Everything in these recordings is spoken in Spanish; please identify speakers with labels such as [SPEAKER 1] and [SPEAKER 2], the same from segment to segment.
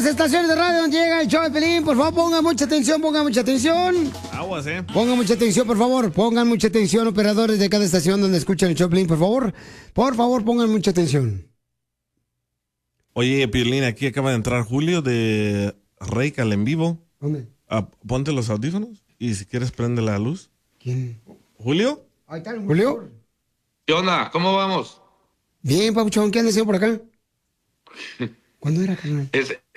[SPEAKER 1] las estaciones de radio donde llega el show de Pelín, por favor, pongan mucha atención,
[SPEAKER 2] Aguas,
[SPEAKER 1] Pongan mucha atención, por favor. Pongan mucha atención, operadores de cada estación donde escuchan el show de Pelín, por favor. Por favor, pongan mucha atención.
[SPEAKER 2] Oye, Piolín, aquí acaba de entrar Julio de Reik al en vivo.
[SPEAKER 1] ¿Dónde?
[SPEAKER 2] Ponte los audífonos y si quieres prende la luz.
[SPEAKER 1] ¿Quién?
[SPEAKER 2] ¿Julio?
[SPEAKER 1] Ahí está, ¿Julio?
[SPEAKER 3] ¿Qué onda? ¿Cómo vamos?
[SPEAKER 1] Bien, papuchón, ¿qué andas haciendo por acá? ¿Cuándo era, carnal?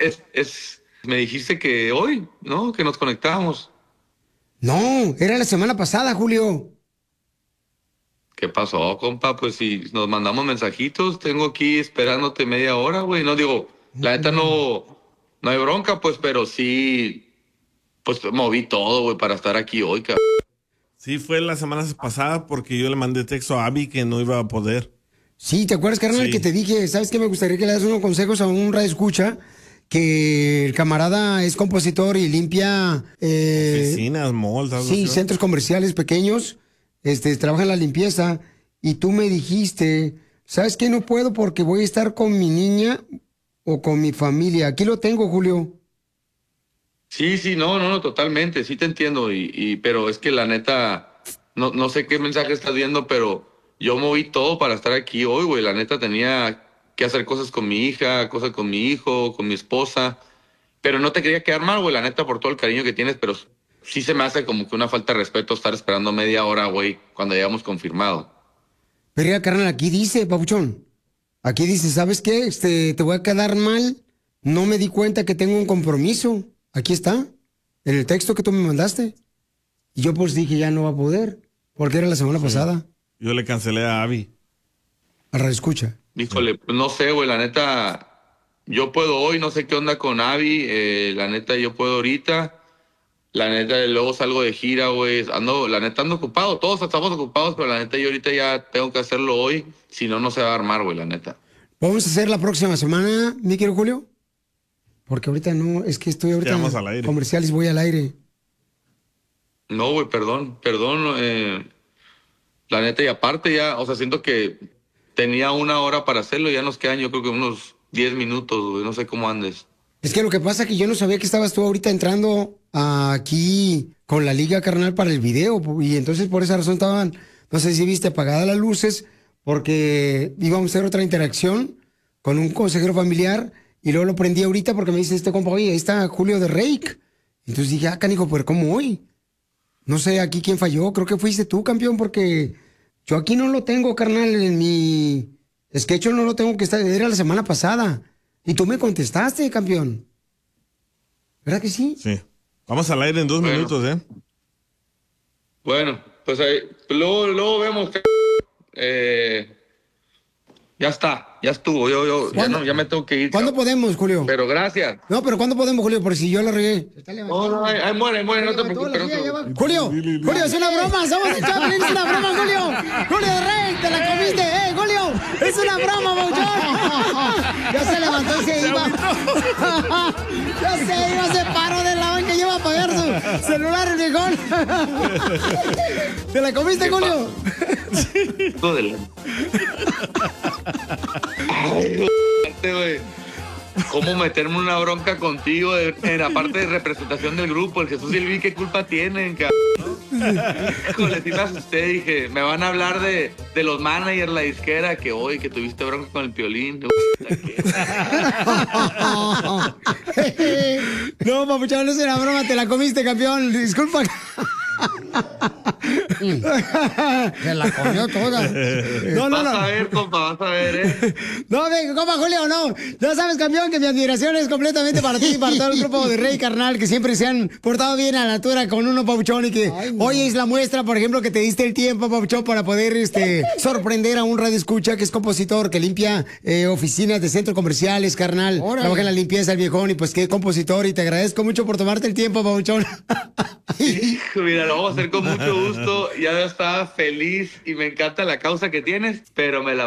[SPEAKER 3] Me dijiste que hoy, ¿no? Que nos conectábamos.
[SPEAKER 1] No, era la semana pasada, Julio.
[SPEAKER 3] ¿Qué pasó, compa? Pues si nos mandamos mensajitos, tengo aquí esperándote media hora, güey. No digo, la neta no hay bronca, pues, pero sí, pues moví todo, güey, para estar aquí hoy, cabrón.
[SPEAKER 2] Sí, fue la semana pasada porque yo le mandé texto a Abby que no iba a poder.
[SPEAKER 1] Sí, ¿te acuerdas, carnal,
[SPEAKER 2] Sí.
[SPEAKER 1] que te dije, ¿sabes qué? Me gustaría que le das unos consejos a un radioescucha, que el camarada es compositor y limpia...
[SPEAKER 2] Oficinas, malls, algo
[SPEAKER 1] sí,
[SPEAKER 2] así.
[SPEAKER 1] centros comerciales pequeños, trabaja en la limpieza, y tú me dijiste, ¿sabes qué? No puedo porque voy a estar con mi niña o con mi familia. Aquí lo tengo, Julio.
[SPEAKER 3] Sí, no, totalmente, sí te entiendo, pero es que la neta, no sé qué mensaje estás viendo, pero yo moví todo para estar aquí hoy, güey. La neta tenía que hacer cosas con mi hija, cosas con mi hijo, con mi esposa, pero no te quería quedar mal, güey, la neta, por todo el cariño que tienes, pero sí se me hace como que una falta de respeto estar esperando media hora, güey, cuando ya habíamos confirmado.
[SPEAKER 1] Pero ya, carnal, aquí dice, papuchón, aquí dice, ¿sabes qué? Te voy a quedar mal, no me di cuenta que tengo un compromiso. Aquí está, en el texto que tú me mandaste. Y yo pues dije, ya no va a poder, porque era la semana pasada.
[SPEAKER 2] Yo le cancelé a Abby.
[SPEAKER 1] A escucha.
[SPEAKER 3] Híjole, pues no sé, güey, la neta, yo puedo hoy, no sé qué onda con Abby, la neta, yo puedo ahorita. La neta, luego salgo de gira, güey. La neta ando ocupado. Todos estamos ocupados, pero la neta yo ahorita ya tengo que hacerlo hoy. Si no, no se va a armar, güey, la neta.
[SPEAKER 1] ¿Vamos a hacer la próxima semana, mi querido Julio? Porque ahorita no, es que estoy ahorita
[SPEAKER 2] Quedamos al aire.
[SPEAKER 1] comerciales, voy al aire.
[SPEAKER 3] No, güey, perdón. La neta, y aparte ya, o sea, siento que tenía una hora para hacerlo. Ya nos quedan, yo creo que unos 10 minutos, güey. No sé cómo andes.
[SPEAKER 1] Es que lo que pasa es que yo no sabía que estabas tú ahorita entrando aquí con la liga, carnal, para el video. Y entonces por esa razón estaban, no sé si viste, apagadas las luces, porque íbamos a hacer otra interacción con un consejero familiar. Y luego lo prendí ahorita porque me dice este compa, oye, ahí está Julio de Reik. Entonces dije, canijo, pero ¿cómo hoy? No sé aquí quién falló, creo que fuiste tú, campeón, porque yo aquí no lo tengo, carnal, en mi sketch no lo tengo que estar, era la semana pasada. Y tú me contestaste, campeón. ¿Verdad que sí?
[SPEAKER 2] Sí. Vamos al aire en 2 minutos, ¿eh?
[SPEAKER 3] Bueno, pues ahí, luego vemos. Ya está, ya estuvo. Ya me tengo que ir.
[SPEAKER 1] ¿Cuándo podemos, Julio?
[SPEAKER 3] Pero gracias.
[SPEAKER 1] No, pero ¿cuándo podemos, Julio? Por si yo lo regué.
[SPEAKER 3] No, ahí muere, no te preocupes.
[SPEAKER 1] Julio, es una broma, somos el Chaplin, es una broma, Julio. Julio de Rey, te la comiste, Julio, es una broma, Bauchón. Ya se levantó y se iba. Se paró de la banca y iba a apagar su celular, el viejón. ¿Te la comiste, Julio?
[SPEAKER 3] Ay, güey. ¿Cómo meterme una bronca contigo en la parte de representación del grupo? El Jesús y el Vi, ¿qué culpa tienen, cabrón? Híjole, sí me asusté, dije, me van a hablar de los managers, la disquera, que hoy, que tuviste bronca con el Piolín.
[SPEAKER 1] No, papuchón, no es una broma, te la comiste, campeón. Disculpa. Se la comió toda. No.
[SPEAKER 3] Vas a ver, compa, vas a ver,
[SPEAKER 1] No, venga, compa Julio, no. Ya sabes, campeón, que mi admiración es completamente para ti y para todo el grupo de Rey, carnal, que siempre se han portado bien a la altura con uno, papuchón, y que hoy es la muestra, por ejemplo, que te diste el tiempo, papuchón, para poder sorprender a un radio escucha que es compositor, que limpia oficinas de centros comerciales, carnal.
[SPEAKER 4] Órale.
[SPEAKER 1] Trabaja en la limpieza, el viejón, y pues que compositor, y te agradezco mucho por tomarte el tiempo, papuchón.
[SPEAKER 3] Hijo, mira, lo vamos a hacer con mucho gusto. Ya estaba feliz y me encanta la causa que tienes, pero me la